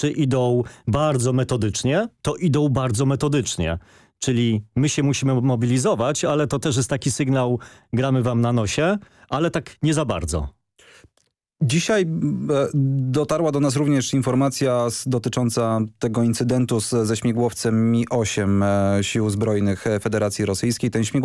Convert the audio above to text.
czy idą bardzo metodycznie, to idą bardzo metodycznie. Czyli my się musimy mobilizować, ale to też jest taki sygnał, gramy wam na nosie, ale tak nie za bardzo. Dzisiaj dotarła do nas również informacja dotycząca tego incydentu ze śmigłowcem Mi-8 Sił Zbrojnych Federacji Rosyjskiej. Ten śmigłowiec